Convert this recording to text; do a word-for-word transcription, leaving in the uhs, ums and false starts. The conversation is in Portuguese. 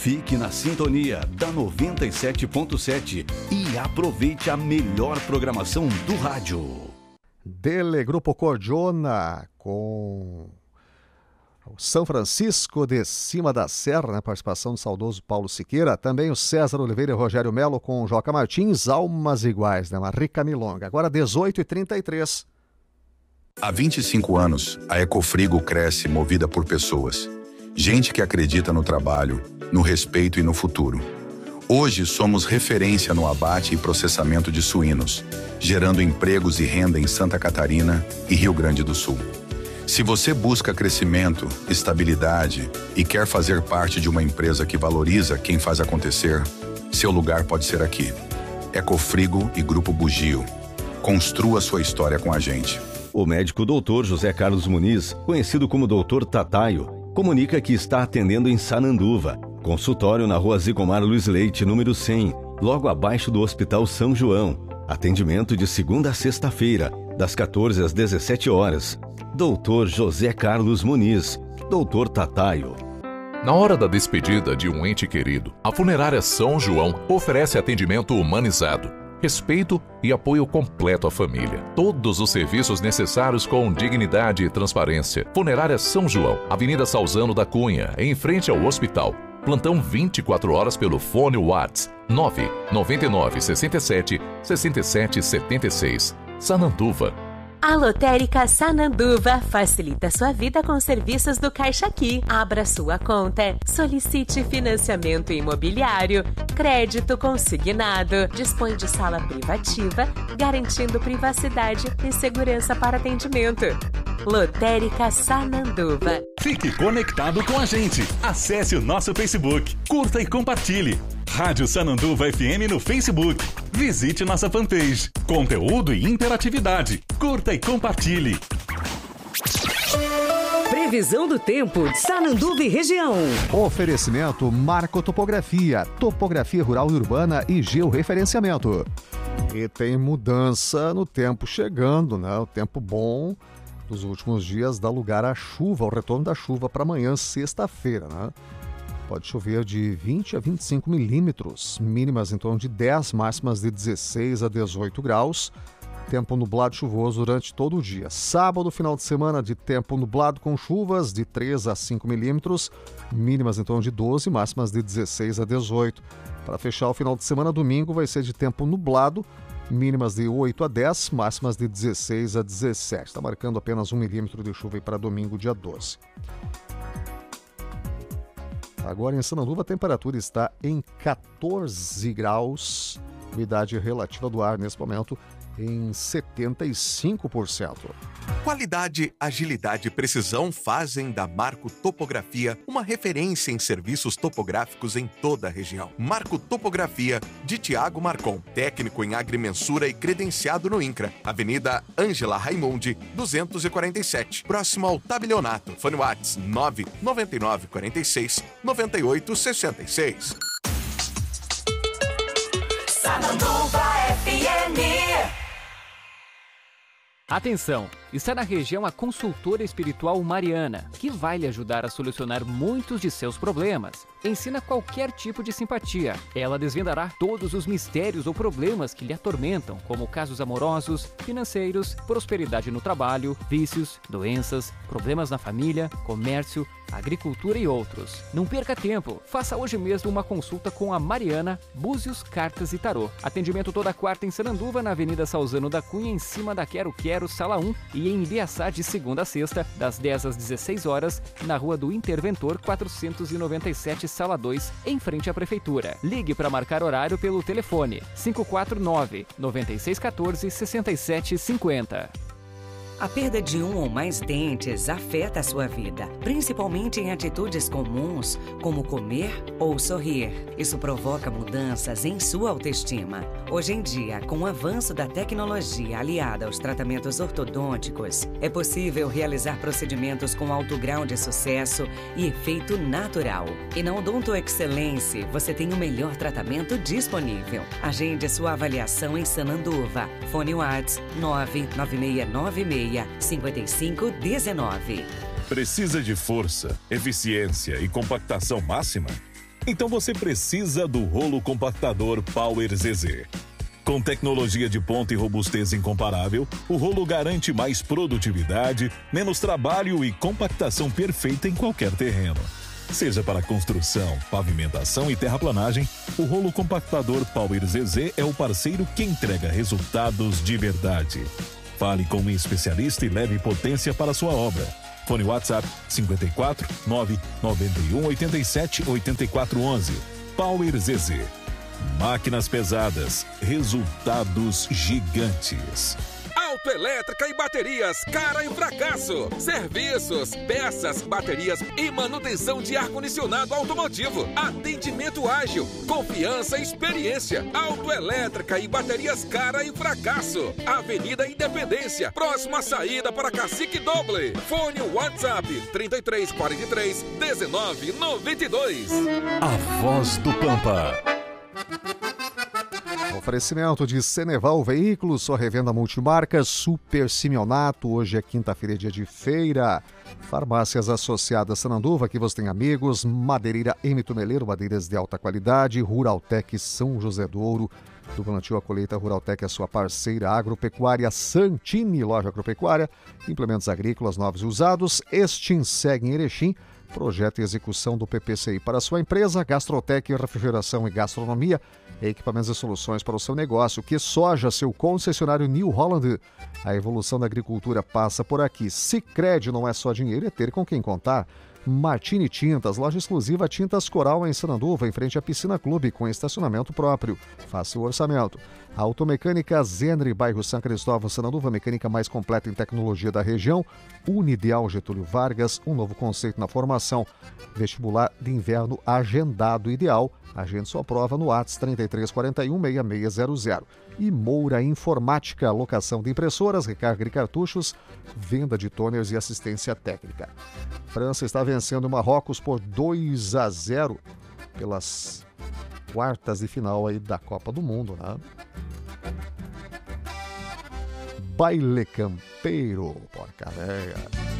Fique na sintonia da noventa e sete ponto sete e aproveite a melhor programação do rádio. Dele Grupo Cordiona com o São Francisco de Cima da Serra, na participação do saudoso Paulo Siqueira. Também o César Oliveira e Rogério Melo com o Joca Martins, Almas Iguais, né? Uma rica milonga. Agora dezoito e trinta e três. Há vinte e cinco anos, a Ecofrigo cresce movida por pessoas. Gente que acredita no trabalho, no respeito e no futuro. Hoje somos referência no abate e processamento de suínos, gerando empregos e renda em Santa Catarina e Rio Grande do Sul. Se você busca crescimento, estabilidade e quer fazer parte de uma empresa que valoriza quem faz acontecer, seu lugar pode ser aqui. Ecofrigo e Grupo Bugio. Construa sua história com a gente. O médico doutor José Carlos Muniz, conhecido como doutor Tataio, comunica que está atendendo em Sananduva. Consultório na rua Zigomar Luiz Leite, número cem, logo abaixo do Hospital São João. Atendimento de segunda a sexta-feira, das quatorze às dezessete horas. doutor José Carlos Muniz, doutor Tataio. Na hora da despedida de um ente querido, a Funerária São João oferece atendimento humanizado, respeito e apoio completo à família. Todos os serviços necessários com dignidade e transparência. Funerária São João, Avenida Salzano da Cunha, em frente ao hospital. Plantão vinte e quatro horas pelo fone WhatsApp nove nove nove, seis sete, seis sete sete seis. Sananduva. A Lotérica Sananduva facilita sua vida com serviços do Caixa Aqui. Abra sua conta, solicite financiamento imobiliário, crédito consignado, dispõe de sala privativa, garantindo privacidade e segurança para atendimento. Lotérica Sananduva. Fique conectado com a gente. Acesse o nosso Facebook, curta e compartilhe. Rádio Sananduva F M no Facebook. Visite nossa fanpage. Conteúdo e interatividade. Curta e compartilhe. Previsão do tempo, Sananduva e região. Oferecimento Marco Topografia, topografia rural e urbana e georreferenciamento. E tem mudança no tempo chegando, né? O tempo bom dos últimos dias dá lugar à chuva, ao retorno da chuva para amanhã, sexta-feira, né? Pode chover de vinte a vinte e cinco milímetros, mínimas em torno de dez, máximas de dezesseis a dezoito graus. Tempo nublado chuvoso durante todo o dia. Sábado, final de semana de tempo nublado com chuvas de três a cinco milímetros, mínimas em torno de doze, máximas de dezesseis a dezoito. Para fechar o final de semana, domingo vai ser de tempo nublado, mínimas de oito a dez, máximas de dezesseis a dezessete. Está marcando apenas um milímetro de chuva para domingo, dia doze. Agora em Sananduva a temperatura está em quatorze graus, umidade relativa do ar nesse momento em setenta e cinco por cento. Qualidade, agilidade e precisão fazem da Marco Topografia uma referência em serviços topográficos em toda a região. Marco Topografia, de Tiago Marcon, técnico em agrimensura e credenciado no INCRA. Avenida Ângela Raimundi, duzentos e quarenta e sete, próximo ao Tabelionato. Fone WhatsApp nove nove nove, quarenta e seis, noventa e oito, sessenta e seis. Sananduva F M. Atenção! Está na região a consultora espiritual Mariana, que vai lhe ajudar a solucionar muitos de seus problemas. Ensina qualquer tipo de simpatia. Ela desvendará todos os mistérios ou problemas que lhe atormentam, como casos amorosos, financeiros, prosperidade no trabalho, vícios, doenças, problemas na família, comércio, agricultura e outros. Não perca tempo. Faça hoje mesmo uma consulta com a Mariana, Búzios, Cartas e Tarô. Atendimento toda quarta em Sananduva, na Avenida Salzano da Cunha, em cima da Quero Quero, Sala um, e em Ibiaçá de segunda a sexta, das dez às dezesseis horas, na Rua do Interventor quatrocentos e noventa e sete, Sala dois, em frente à Prefeitura. Ligue para marcar horário pelo telefone cinco quatro nove, nove seis um quatro, seis sete cinco zero. A perda de um ou mais dentes afeta a sua vida, principalmente em atitudes comuns, como comer ou sorrir. Isso provoca mudanças em sua autoestima. Hoje em dia, com o avanço da tecnologia aliada aos tratamentos ortodônticos, é possível realizar procedimentos com alto grau de sucesso e efeito natural. E na Odonto Excelência, você tem o melhor tratamento disponível. Agende sua avaliação em Sananduva. Fone WhatsApp nove nove seis nove seis cinco cinco um nove. Precisa de força, eficiência e compactação máxima? Então você precisa do rolo compactador Power Z Z. Com tecnologia de ponta e robustez incomparável, o rolo garante mais produtividade, menos trabalho e compactação perfeita em qualquer terreno. Seja para construção, pavimentação e terraplanagem, o rolo compactador Power Z Z é o parceiro que entrega resultados de verdade. Fale com um especialista e leve potência para a sua obra. Fone WhatsApp cinco quatro nove nove um oito sete oito quatro um um. Power Z Z. Máquinas pesadas, resultados gigantes. Autoelétrica e baterias, cara e fracasso. Serviços, peças, baterias e manutenção de ar-condicionado automotivo. Atendimento ágil, confiança e experiência. Autoelétrica e baterias, cara e fracasso. Avenida Independência, próxima saída para Cacique Doble. Fone WhatsApp trinta e três, quarenta e três, dezenove, noventa e dois. A Voz do Pampa. Oferecimento de Ceneval Veículos, sua revenda multimarca, Super Simeonato. Hoje é quinta-feira, dia de feira. Farmácias Associadas Sananduva, aqui você tem amigos. Madeireira M. Tumeleiro, madeiras de alta qualidade. Ruraltec São José do Ouro. Do plantio à colheita, Ruraltec é sua parceira. Agropecuária Santini, loja agropecuária. Implementos agrícolas novos e usados. Extinseg em Erechim. Projeto e execução do P P C I para a sua empresa. Gastrotec, refrigeração e gastronomia. Equipamentos e soluções para o seu negócio. Que soja, seu concessionário New Holland. A evolução da agricultura passa por aqui. Sicredi não é só dinheiro, é ter com quem contar. Martini Tintas, loja exclusiva Tintas Coral em Sananduva, em frente à Piscina Clube, com estacionamento próprio. Faça o orçamento. Automecânica Zenri, bairro São Cristóvão, Sananduva, mecânica mais completa em tecnologia da região. Unideal Getúlio Vargas, um novo conceito na formação. Vestibular de inverno agendado ideal. Agende sua prova no WhatsApp trinta e três, quarenta e um, sessenta e seis zero zero. E Moura Informática, locação de impressoras, recarga de cartuchos, venda de toners e assistência técnica. França está vencendo o Marrocos por dois a zero pelas quartas de final aí da Copa do Mundo, né? Baile campeiro, porca véia.